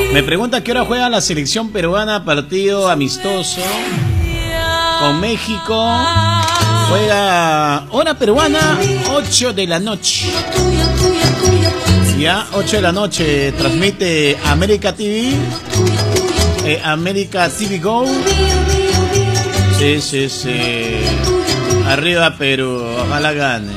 Me pregunta qué hora juega la selección peruana, partido amistoso con México. Juega hora peruana, 8 de la noche. Ya, 8 de la noche, transmite América TV, América TV Go. Sí. Arriba Perú, ojalá gane.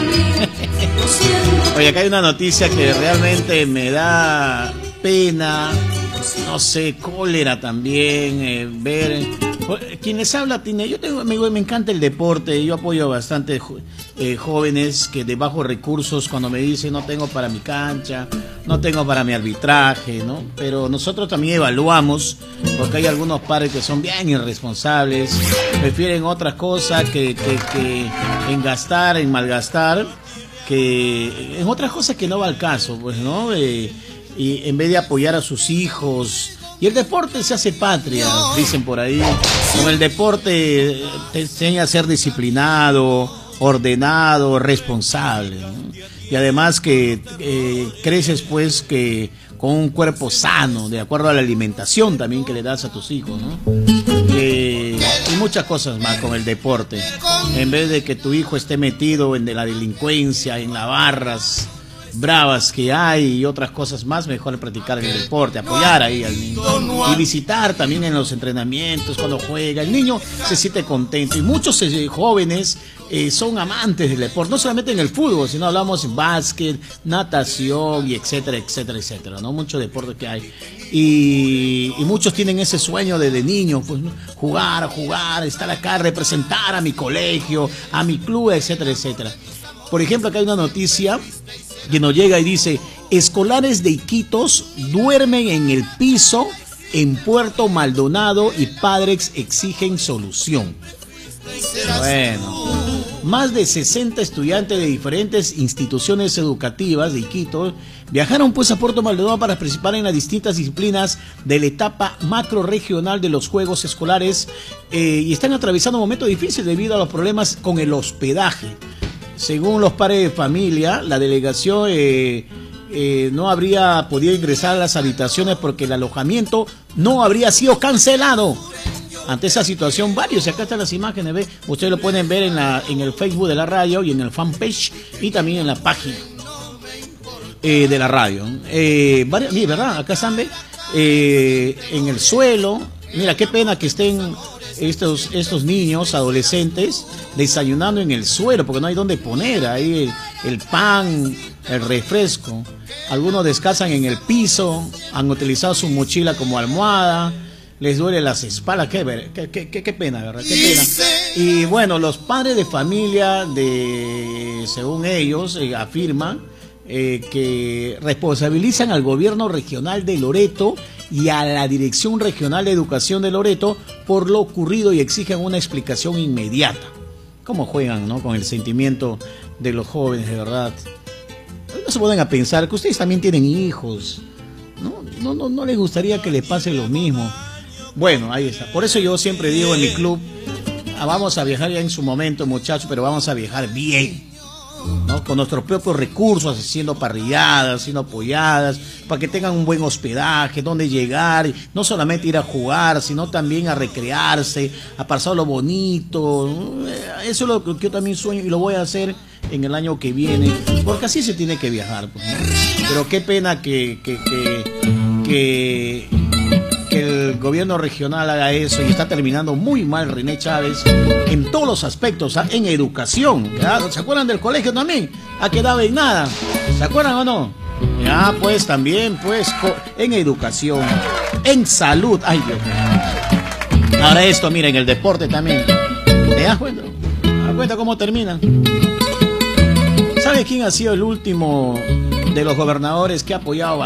Oye, acá hay una noticia que realmente me da pena, no sé, cólera también, ver. Quien les habla tiene, me encanta el deporte, yo apoyo bastante jóvenes que de bajos recursos cuando me dicen no tengo para mi cancha, no tengo para mi arbitraje, ¿no? Pero nosotros también evaluamos, porque hay algunos padres que son bien irresponsables, prefieren otras cosas que en gastar, en malgastar, que en otras cosas que no va al caso, pues, ¿no? Y en vez de apoyar a sus hijos. Y el deporte se hace patria, dicen por ahí. Con el deporte te enseña a ser disciplinado, ordenado, responsable, ¿no? Y además que creces pues que con un cuerpo sano, de acuerdo a la alimentación también que le das a tus hijos, ¿no? Y muchas cosas más con el deporte. En vez de que tu hijo esté metido en la delincuencia, en las barras bravas que hay y otras cosas más, mejor practicar el deporte, apoyar ahí al niño y visitar también en los entrenamientos cuando juega. El niño se siente contento y muchos jóvenes son amantes del deporte, no solamente en el fútbol, sino hablamos en básquet, natación y etcétera, ¿no? Mucho deporte que hay y muchos tienen ese sueño de niño, pues, ¿no? Jugar, estar acá, representar a mi colegio, a mi club, etcétera. Por ejemplo, acá hay una noticia que nos llega y dice: escolares de Iquitos duermen en el piso en Puerto Maldonado y padres exigen solución. Bueno, más de 60 estudiantes de diferentes instituciones educativas de Iquitos viajaron pues a Puerto Maldonado para participar en las distintas disciplinas de la etapa macro-regional de los Juegos Escolares y están atravesando un momento difícil debido a los problemas con el hospedaje. Según los padres de familia, la delegación no habría podido ingresar a las habitaciones porque el alojamiento no habría sido cancelado. Ante esa situación, varios, acá están las imágenes, ¿ve? Ustedes lo pueden ver en el Facebook de la radio y en el fanpage y también en la página de la radio. Mira, ¿verdad? Acá están, ¿ve? En el suelo. Mira, qué pena que estén estos niños, adolescentes, desayunando en el suelo, porque no hay dónde poner ahí el pan, el refresco. Algunos descansan en el piso, han utilizado su mochila como almohada, les duele las espaldas. Qué pena, ¿verdad? Qué pena. Y bueno, los padres de familia, según ellos, afirman que responsabilizan al gobierno regional de Loreto y a la Dirección Regional de Educación de Loreto por lo ocurrido y exigen una explicación inmediata. ¿Cómo juegan, no? Con el sentimiento de los jóvenes, de verdad. No se ponen a pensar que ustedes también tienen hijos. No les gustaría que les pase lo mismo. Bueno, ahí está. Por eso yo siempre digo en mi club, vamos a viajar ya en su momento, muchachos, pero vamos a viajar bien, ¿no? Con nuestros propios recursos, haciendo parrilladas, haciendo apoyadas, para que tengan un buen hospedaje, donde llegar, no solamente ir a jugar, sino también a recrearse, a pasar lo bonito. Eso es lo que yo también sueño y lo voy a hacer en el año que viene, porque así se tiene que viajar, pues, ¿no? Pero qué pena que el gobierno regional haga eso y está terminando muy mal René Chávez en todos los aspectos, en educación, ¿ya? ¿Se acuerdan del colegio también? Ha quedado en nada, ¿se acuerdan o no? Ya, pues también, pues, en educación, en salud, ay Dios mío. Ahora esto, miren, el deporte también. ¿Te das cuenta? ¿Te das cuenta cómo termina? ¿Sabe quién ha sido el último de los gobernadores que ha apoyado